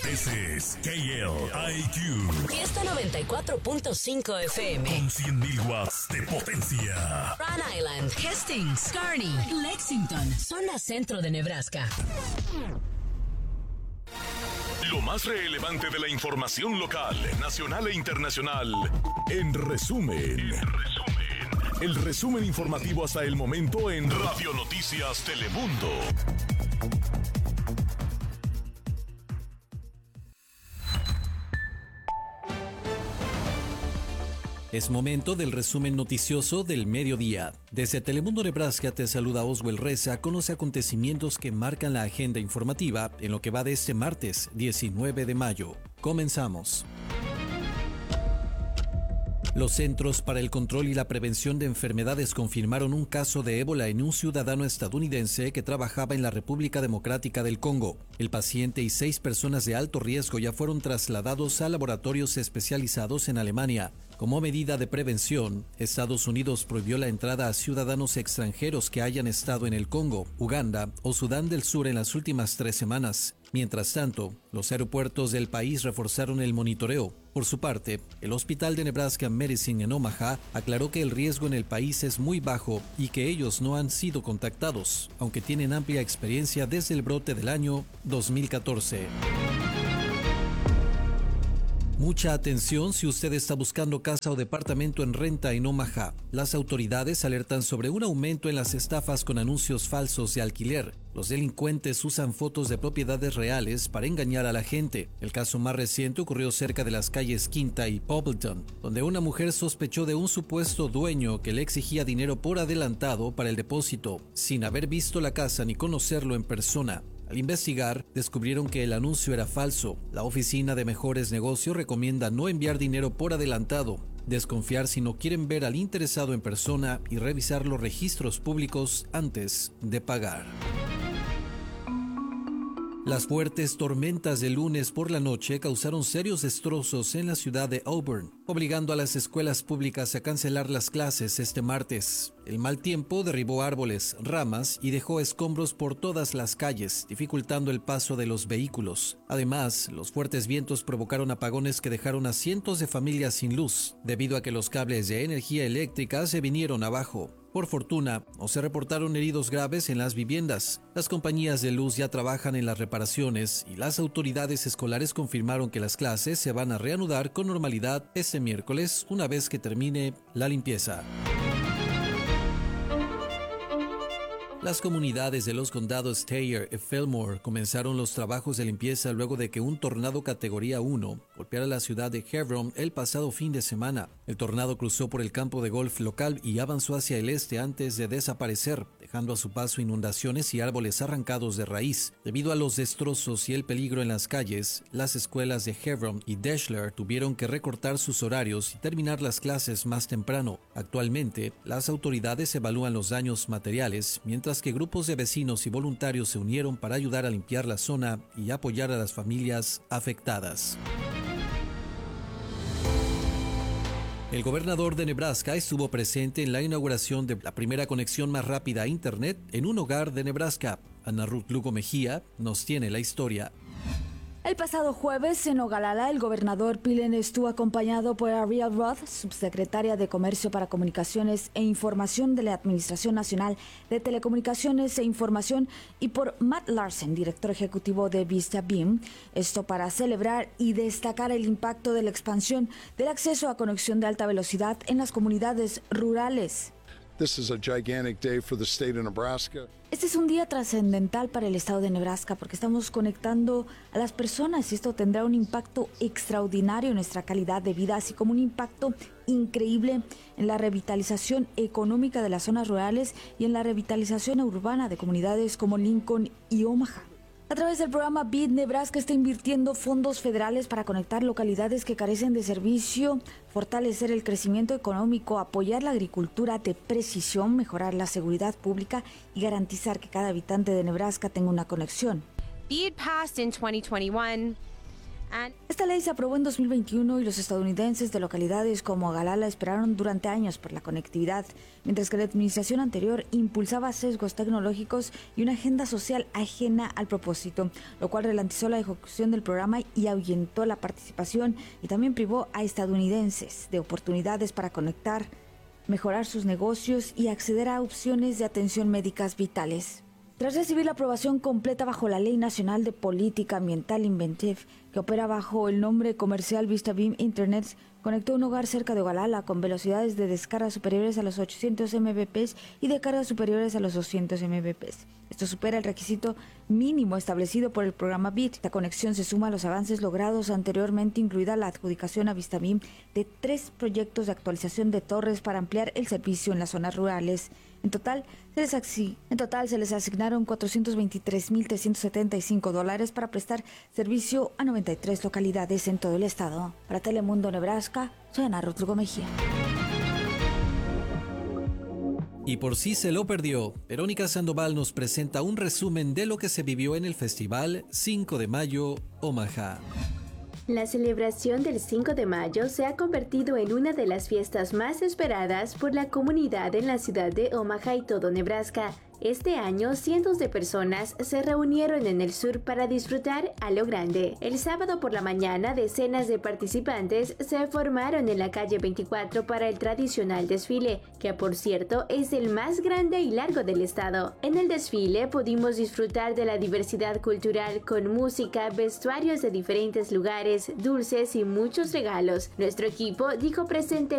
Ese es KLIQ. Fiesta 94.5 FM. Con 100.000 watts de potencia. Rhode Island, Hastings, Kearney, Lexington, zona centro de Nebraska. Lo más relevante de la información local, nacional e internacional. En resumen. El resumen informativo hasta el momento en Radio Noticias Telemundo. Es momento del resumen noticioso del mediodía. Desde Telemundo Nebraska te saluda Oswell Reza con los acontecimientos que marcan la agenda informativa en lo que va de este martes 19 de mayo. Comenzamos. Los Centros para el Control y la Prevención de Enfermedades confirmaron un caso de ébola en un ciudadano estadounidense que trabajaba en la República Democrática del Congo. El paciente y 6 personas de alto riesgo ya fueron trasladados a laboratorios especializados en Alemania. Como medida de prevención, Estados Unidos prohibió la entrada a ciudadanos extranjeros que hayan estado en el Congo, Uganda o Sudán del Sur en las últimas 3 semanas. Mientras tanto, los aeropuertos del país reforzaron el monitoreo. Por su parte, el Hospital de Nebraska Medicine en Omaha aclaró que el riesgo en el país es muy bajo y que ellos no han sido contactados, aunque tienen amplia experiencia desde el brote del año 2014. Mucha atención si usted está buscando casa o departamento en renta en Omaha. Las autoridades alertan sobre un aumento en las estafas con anuncios falsos de alquiler. Los delincuentes usan fotos de propiedades reales para engañar a la gente. El caso más reciente ocurrió cerca de las calles Quinta y Poppleton, donde una mujer sospechó de un supuesto dueño que le exigía dinero por adelantado para el depósito, sin haber visto la casa ni conocerlo en persona. Al investigar, descubrieron que el anuncio era falso. La Oficina de Mejores Negocios recomienda no enviar dinero por adelantado, desconfiar si no quieren ver al interesado en persona y revisar los registros públicos antes de pagar. Las fuertes tormentas de lunes por la noche causaron serios destrozos en la ciudad de Auburn, obligando a las escuelas públicas a cancelar las clases este martes. El mal tiempo derribó árboles, ramas y dejó escombros por todas las calles, dificultando el paso de los vehículos. Además, los fuertes vientos provocaron apagones que dejaron a cientos de familias sin luz, debido a que los cables de energía eléctrica se vinieron abajo. Por fortuna, no se reportaron heridos graves en las viviendas. Las compañías de luz ya trabajan en las reparaciones y las autoridades escolares confirmaron que las clases se van a reanudar con normalidad este miércoles una vez que termine la limpieza. Las comunidades de los condados Thayer y Fillmore comenzaron los trabajos de limpieza luego de que un tornado categoría 1 golpeara la ciudad de Hebron el pasado fin de semana. El tornado cruzó por el campo de golf local y avanzó hacia el este antes de desaparecer, dejando a su paso inundaciones y árboles arrancados de raíz. Debido a los destrozos y el peligro en las calles, las escuelas de Hebron y Deshler tuvieron que recortar sus horarios y terminar las clases más temprano. Actualmente, las autoridades evalúan los daños materiales, mientras que grupos de vecinos y voluntarios se unieron para ayudar a limpiar la zona y apoyar a las familias afectadas. El gobernador de Nebraska estuvo presente en la inauguración de la primera conexión más rápida a Internet en un hogar de Nebraska. Ana Ruth Lugo Mejía nos tiene la historia. El pasado jueves en Ogallala, el gobernador Pillen estuvo acompañado por Ariel Roth, subsecretaria de Comercio para Comunicaciones e Información de la Administración Nacional de Telecomunicaciones e Información, y por Matt Larsen, director ejecutivo de Vista Beam. Esto para celebrar y destacar el impacto de la expansión del acceso a conexión de alta velocidad en las comunidades rurales. This is a gigantic day for the state of Nebraska. Este es un día trascendental para el estado de Nebraska porque estamos conectando a las personas y esto tendrá un impacto extraordinario en nuestra calidad de vida, así como un impacto increíble en la revitalización económica de las zonas rurales y en la revitalización urbana de comunidades como Lincoln y Omaha. A través del programa BID, Nebraska está invirtiendo fondos federales para conectar localidades que carecen de servicio, fortalecer el crecimiento económico, apoyar la agricultura de precisión, mejorar la seguridad pública y garantizar que cada habitante de Nebraska tenga una conexión. BID passed in 2021 Esta ley se aprobó en 2021 y los estadounidenses de localidades como Galala esperaron durante años por la conectividad, mientras que la administración anterior impulsaba sesgos tecnológicos y una agenda social ajena al propósito, lo cual ralentizó la ejecución del programa y ahuyentó la participación y también privó a estadounidenses de oportunidades para conectar, mejorar sus negocios y acceder a opciones de atención médicas vitales. Tras recibir la aprobación completa bajo la Ley Nacional de Política Ambiental Inventive, que opera bajo el nombre comercial VistaBeam Internet, conectó un hogar cerca de Ogalalla con velocidades de descarga superiores a los 800 Mbps y de carga superiores a los 200 Mbps. Esto supera el requisito mínimo establecido por el programa BIT. Esta conexión se suma a los avances logrados anteriormente, incluida la adjudicación a VistaBeam de 3 proyectos de actualización de torres para ampliar el servicio en las zonas rurales. En total, se les asignaron $423,375 para prestar servicio a 93 localidades en todo el estado. Para Telemundo Nebraska, soy Ana Rodrigo Mejía. Y por si se lo perdió, Verónica Sandoval nos presenta un resumen de lo que se vivió en el Festival 5 de Mayo Omaha. La celebración del 5 de mayo se ha convertido en una de las fiestas más esperadas por la comunidad en la ciudad de Omaha y todo Nebraska. Este año, cientos de personas se reunieron en el sur para disfrutar a lo grande. El sábado por la mañana, decenas de participantes se formaron en la calle 24 para el tradicional desfile, que por cierto es el más grande y largo del estado. En el desfile pudimos disfrutar de la diversidad cultural con música, vestuarios de diferentes lugares, dulces y muchos regalos. Nuestro equipo dijo presente